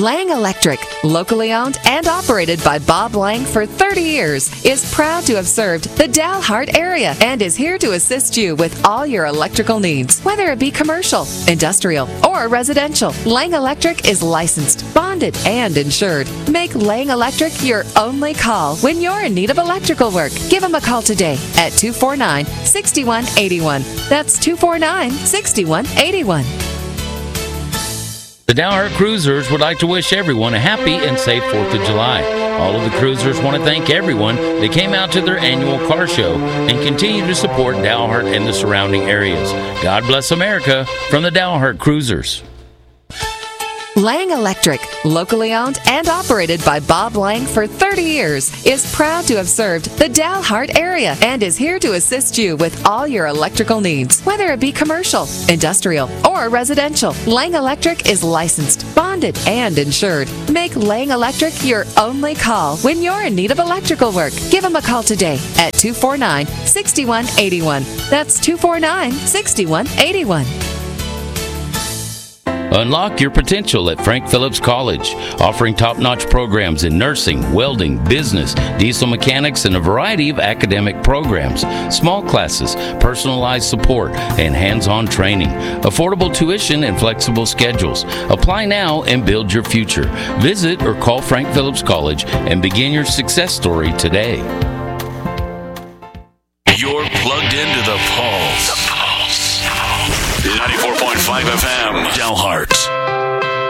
Lang Electric, locally owned and operated by Bob Lang for 30 years, is proud to have served the Dalhart area and is here to assist you with all your electrical needs, whether it be commercial, industrial, or residential. Lang Electric is licensed, bonded, and insured. Make Lang Electric your only call when you're in need of electrical work. Give them a call today at 249-6181. That's 249-6181. The Dalhart Cruisers would like to wish everyone a happy and safe 4th of July. All of the cruisers want to thank everyone that came out to their annual car show and continue to support Dalhart and the surrounding areas. God bless America from the Dalhart Cruisers. Lang Electric, locally owned and operated by Bob Lang for 30 years, is proud to have served the Dalhart area and is here to assist you with all your electrical needs, whether it be commercial, industrial, or residential. Lang Electric is licensed, bonded, and insured. Make Lang Electric your only call when you're in need of electrical work. Give them a call today at 249-6181. That's 249-6181. Unlock your potential at Frank Phillips College, offering top-notch programs in nursing, welding, business, diesel mechanics, and a variety of academic programs, small classes, personalized support, and hands-on training, affordable tuition, and flexible schedules. Apply now and build your future. Visit or call Frank Phillips College and begin your success story today. You're plugged into the Pulse. 94.5 FM, Dalhart.